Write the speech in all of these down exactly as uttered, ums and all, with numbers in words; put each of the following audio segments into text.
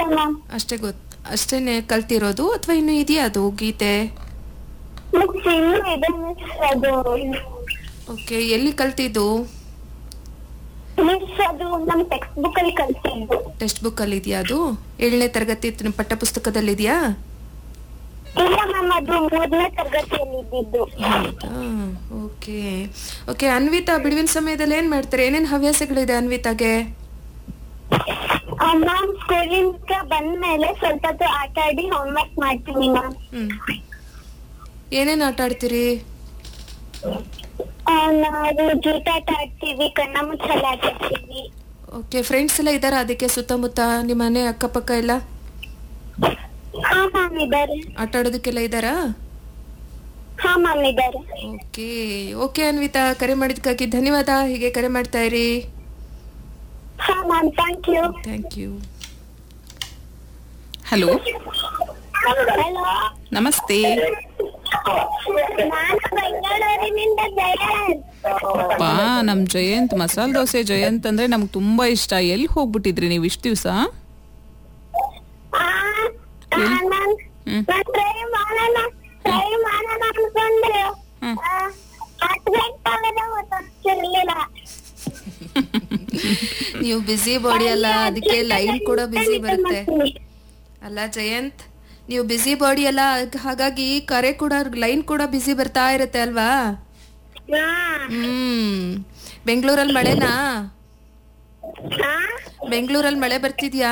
Ma'am. ಅಷ್ಟೇ ಗೊತ್ತು, ಅಷ್ಟೇನೆ ಕಲ್ತಿರೋದು ಅಥವಾ ಇನ್ನು ಇದೆಯಾ ಅದು ಗೀತೆ? ಇನ್ನು ಇದೆ ಮಿಸ್ ಅದು. ಓಕೆ, ಎಲ್ಲಿ ಕಲ್ತಿದ್ದು? ಮಿಸ್ ಅದು ನಮ್ ಟೆಕ್ಸ್ಟ್ ಬುಕ್ ಅಲ್ಲಿ ಕಲ್ತಿದ್ದು. ಟೆಕ್ಸ್ಟ್ ಬುಕ್ ಅಲ್ಲಿ ಇದೆಯಾ ಅದು? ಏಳನೇ ತರಗತಿ ಪಠ್ಯ ಪುಸ್ತಕದಲ್ಲಿ ಇದೆಯಾ? ಇಲ್ಲ ಮ್ಯಾಮ್, ಅದು ಮೂರನೇ ತರಗತಿಯಲ್ಲಿ ಇದ್ದಿದ್ದು. ಹೌದಾ? Okay okay. ಅನ್ವಿತಾ ಬಿಡುವಿನ ಸಮಯದಲ್ಲಿ ಏನ್ ಮಾಡ್ತಾರೆ? ಏನೇನ್ ಹವ್ಯಾಸಗಳಿದೆ ಅನ್ವಿತಾಗೆ? ಮ್ಯಾಮ್ ಸ್ಕೂಲಿಂದ ಬಂದ್ಮೇಲೆ ಸ್ವಲ್ಪ ಹೊತ್ತು ಆಟ ಆಡಿ ಹೋಮ್ವರ್ಕ್ ಮಾಡ್ತೀನಿ ಮ್ಯಾಮ್. ಹ್ಮ್ ಏನೇನ್ ಆಟ ಆಡ್ತೀರಿ? ನಾವು ಜೂಟಾಟ ಆಡ್ತೀವಿ, ಕಣ್ಣ ಮುಚ್ಚಾಲೆ ಆಟ ಆಡ್ತೀವಿ. ಓಕೆ, ಫ್ರೆಂಡ್ಸ್ ಎಲ್ಲ ಇದಾರ ಅದಕ್ಕೆ ಸುತ್ತಮುತ್ತ ನಿಮ್ಮ ಮನೆ ಅಕ್ಕಪಕ್ಕ ಎಲ್ಲ? ಹಾ ಮ್ಯಾಮ್ ಇದ್ದಾರೆ. ಆಟ ಆಡೋದಕ್ಕೆಲ್ಲ ಇದಾರಾ? ಹಾ ಮ್ಯಾಮ್ ಇದ್ದಾರೆ. ಓಕೆ ಓಕೆ ಅನ್ವಿತಾ, ಕರೆ ಮಾಡಿದ್ಕಾಗಿ ಧನ್ಯವಾದ. ಹೀಗೆ ಕರೆ ಮಾಡ್ತಾ ಇರಿ. ಹಾ ma'am, thank you. Thank you. Hello, hello, ನಮಸ್ತೆ. ನಾನು ಬೆಂಗಳೂರಿನಿಂದ ಜಯಂತ್. ಪಾ ನಮ್ ಜಯಂತ್, ಮಸಾಲೆ ದೋಸೆ ಜಯಂತ್ ಅಂದ್ರೆ ನಮ್ಗೆ ತುಂಬಾ ಇಷ್ಟ. ಎಲ್ಲಿ ಹೋಗ್ಬಿಟ್ಟಿದ್ರಿ ನೀವು ಇಷ್ಟ ದಿವ್ಸ? ಟ್ರೈ ಮಾಡೋಣ ಟ್ರೈ ಮಾಡೋಣ ಅನ್ಕೊಂಡ್ರೆ ಹತ್ತು ಗಂಟೆ ಗೊತ್ತಿರ್ಲಿಲ್ಲ. ನೀವು ಬಿಸಿ ಬಾಡಿ ಅಲ್ಲ, ಅದಕ್ಕೆ ಲೈನ್ ಕೂಡ ಬಿಸಿ ಬರುತ್ತೆ ಅಲ್ಲ ಜಯಂತ್? ನೀವು ಬಿಸಿ ಬಾಡಿ ಅಲ್ಲ, ಹಾಗಾಗಿ ಕರೆ ಕೂಡ ಲೈನ್ ಕೂಡ ಬಿಸಿ ಬರ್ತಾ ಇರುತ್ತೆ ಅಲ್ವಾ? ಹ್ಮ್. ಬೆಂಗಳೂರಲ್ಲಿ ಮಳೆನಾ? ಬೆಂಗಳೂರಲ್ಲಿ ಮಳೆ ಬರ್ತಿದ್ಯಾ?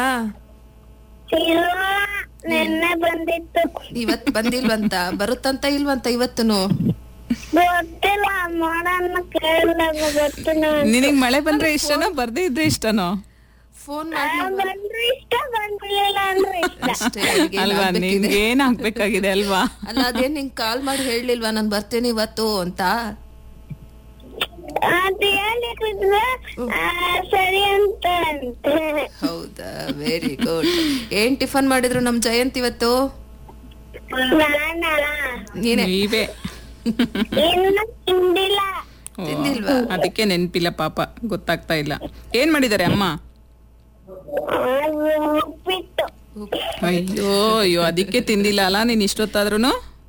ನಿನ್ನೆ ಬಂದಿತ್ತು. ಇವತ್ ಬಂದಿಲ್ವಂತ? ಬರುತ್ತಂತ ಇಲ್ವಂತ ಇವತ್ತುನು? ಗೊತ್ತಿಲ್ಲ, ಮಾಡೋಣ ಕೇಳಿದಾಗ ಗೊತ್ತಿಲ್ಲ. ನಿನಗ್ ಮಳೆ ಬಂದ್ರೆ ಇಷ್ಟನೋ, ಬರ್ದೇ ಇದ್ರೆ ಇಷ್ಟನೋ? ಫೋನ್ ಬಂದ್ರೆ ಇಷ್ಟ, ಬಂದಿಲ್ಲ ಅಂದ್ರೆ ಇಷ್ಟ ಅಲ್ವಾ? ನಿನ್ಗೆ ಏನ್ ಆಗ್ಬೇಕಾಗಿದೆ ಅಲ್ವಾ? ಅಲ್ಲ, ಅದೇನ್ ನಿಂಗ್ ಕಾಲ್ ಮಾಡಿ ಹೇಳಲಿಲ್ವಾ ನಾನು ಬರ್ತೇನೆ ಇವತ್ತು ಅಂತ? ಅದು ಹೇಳಿದ್ರೆ ಸರಿ ಅಂತ. ಹೌದಾ, ವೆರಿ ಗುಡ್. ಏನ್ ಟಿಫನ್ ಮಾಡಿದ್ರು ನಮ್ ಜಯಂತ್ ಇವತ್ತು? ನೀನೇ? ನೀವೇ ಇನ್ನು ತಿಂದಿಲ್ಲ. ತಿಂದಿಲ್ವಾ? ಅದಕ್ಕೆ ನೆನ್ಪಿಲ್ಲ ಪಾಪ, ಗೊತ್ತಾಗ್ತಾ ಇಲ್ಲ. ಏನ್ ಮಾಡಿದಾರೆ ಅಮ್ಮ? ಉಪ್ಪಿಟ್ಟು. ಅಯ್ಯೋ ಅಯ್ಯೋ, ಅದಕ್ಕೆ ತಿಂದಿಲ್ಲ ಅಲ್ಲ ನೀನ್ ಇಷ್ಟೊತ್ತಾದ್ರೂನು?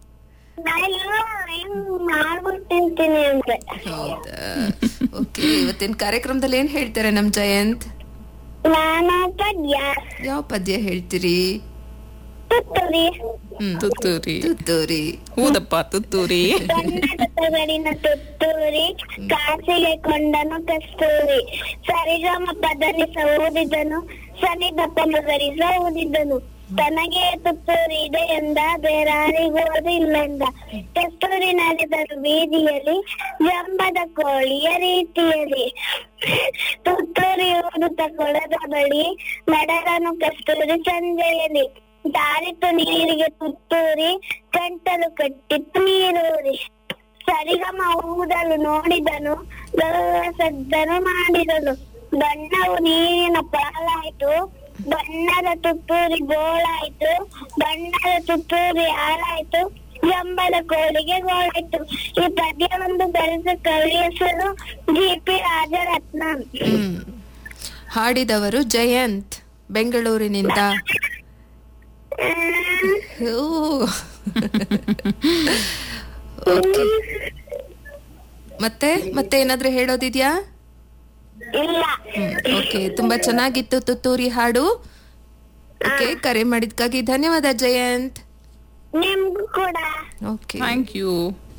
ಮಾಡ್ಬಿಟ್ಟು ತಿಂತೀನಿ ಅಂದ್ರೆ. ಹೌದಾ? ಓಕೆ, ಇವತ್ತಿನ ಕಾರ್ಯಕ್ರಮದಲ್ಲಿ ಏನ್ ಹೇಳ್ತಾರೆ ನಮ್ ಜಯಂತ್? ನಾನು ಪದ್ಯ. ಯಾವ ಪದ್ಯ ಹೇಳ್ತೀರಿ? ತುತ್ತೂರಿ. ತುತ್ತೂರಿ. ತುತ್ತೂರಿ. ಹೌದಪ್ಪ, ತುತ್ತೂರಿ. ಕನ್ನಡದ ತುತ್ತೂರಿ, ಕಾಸಿಗೆ ಕೊಂಡನು ಕಸ್ತೂರಿ, ಸರಿಗಮ ಪದನಿ ಸೌದಿದನು, ಸನಿದಪ್ಪನ ಸರಿಸ ಊದಿದ್ದನು, ತನಗೆ ತುತ್ತೂರಿ ಇದೆ ಎಂದ, ಬೇರಾರಿಗೋದಿಲ್ಲೆಂದ, ಕಸ್ತೂರಿ ನಡೆದರು ಬೀದಿಯಲ್ಲಿ, ಜಂಬದ ಕೋಳಿಯ ರೀತಿಯಲ್ಲಿ, ತುತ್ತೂರಿ ಊದುತ್ತ ಕೊಳದ ಬಳಿ, ನಡೆದನು ಕಸ್ತೂರಿ ಸಂಜೆಯಲ್ಲಿ, ದಾರಿತು ನೀರಿಗೆ ತುತ್ತೂರಿ, ಗಂಟಲು ಕಟ್ಟಿತ್ತು ನೀರೂರಿ, ಸರಿಗಮ ಊದಲು ನೋಡಿದನು, ಸದ್ದನು ಮಾಡಿದನು, ಬಣ್ಣವು ನೀರಿನ ಪಾಲಾಯ್ತು, ಬಣ್ಣದ ತುತ್ತೂರಿ ಗೋಳಾಯ್ತು, ಬಣ್ಣದ ತುತ್ತೂರಿ ಹಾಳಾಯ್ತು, ಜಂಬದ ಕೋಳಿಗೆ ಗೋಳಾಯ್ತು. ಈ ಪದ್ಯವೊಂದು ಬರೆದ ಕವಿ ಹೆಸರು ಜಿ ಪಿ ರಾಜರತ್ನ. ಹಾಡಿದವರು ಜಯಂತ್, ಬೆಂಗಳೂರಿನಿಂದ. ಮತ್ತೆ ಮತ್ತೆ ಏನಾದ್ರೂ ಹೇಳೋದಿದ್ಯಾ? ಇಲ್ಲ. ಓಕೆ, ತುಂಬಾ ಚೆನ್ನಾಗಿತ್ತು ತುತ್ತೂರಿ ಹಾಡು. ಓಕೆ, ಕರೆ ಮಾಡಿದ್ಕಾಗಿ ಧನ್ಯವಾದ ಜಯಂತ್. ನಿಮ್ಗೂ ಕೂಡ. Okay, thank you.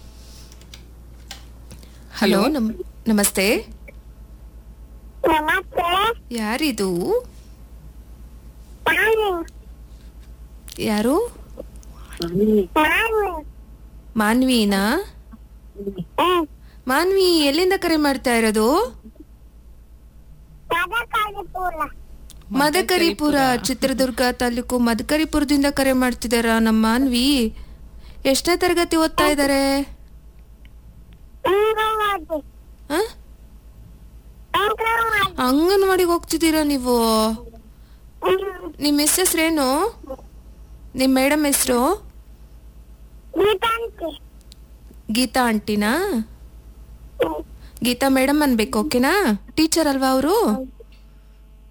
ಹಲೋ, ನಮಸ್ತೆ. ನಮಸ್ತೆ. ಯಾರಿದು? ನಾನು. ಯಾರು? ನಾನು. ಮಾನ್ವಿನಾ? ಮಾನ್ವಿ, ಎಲ್ಲಿಂದ ಕರೆ ಮಾಡ್ತಾ ಇರೋದು? ಮದಕರಿಪುರ, ಚಿತ್ರದುರ್ಗ ತಾಲೂಕು ಮದಕರಿಪುರದಿಂದ ಕರೆ ಮಾಡ್ತಿದಾರ ನಮ್ಮ ಮಾನ್ವಿ. ಎಷ್ಟನೇ ತರಗತಿ ಓದ್ತಾ ಇದಾರೆ? ಅಂಗನವಾಡಿಗೆ ಹೋಗ್ತಿದ್ದೀರಾ ನೀವು? ನಿಮ್ ಹೆಸರೇನು? ನಿಮ್ ಮೇಡಮ್ ಹೆಸರು? ಗೀತಾ ಆಂಟಿನಾ? ಗೀತಾ ಮೇಡಮ್ ಅನ್ಬೇಕು, ಓಕೆನಾ? ಟೀಚರ್ ಅಲ್ವಾ ಅವರು?